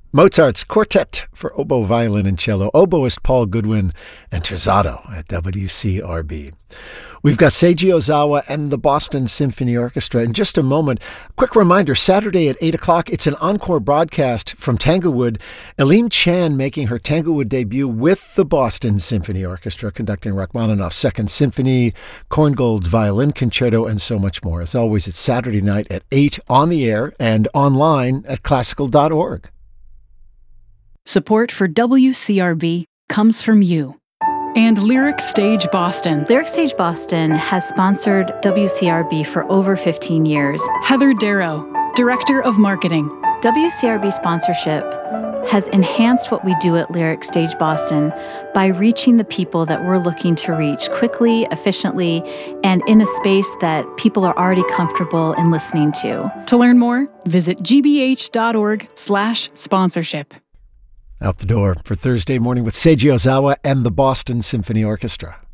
Mozart's Quartet for Oboe, Violin, and Cello, oboist Paul Goodwin, and Terzato at WCRB. We've got Seiji Ozawa and the Boston Symphony Orchestra. In just a moment, quick reminder, Saturday at 8 o'clock, it's an encore broadcast from Tanglewood. Aleem Chan making her Tanglewood debut with the Boston Symphony Orchestra, conducting Rachmaninoff's Second Symphony, Korngold's Violin Concerto, and so much more. As always, it's Saturday night at 8 on the air and online at classical.org. Support for WCRB comes from you. And Lyric Stage Boston. Lyric Stage Boston has sponsored WCRB for over 15 years. Heather Darrow, Director of Marketing. WCRB sponsorship has enhanced what we do at Lyric Stage Boston by reaching the people that we're looking to reach quickly, efficiently, and in a space that people are already comfortable in listening to. To learn more, visit gbh.org/sponsorship. Out the door for Thursday morning with Seiji Ozawa and the Boston Symphony Orchestra.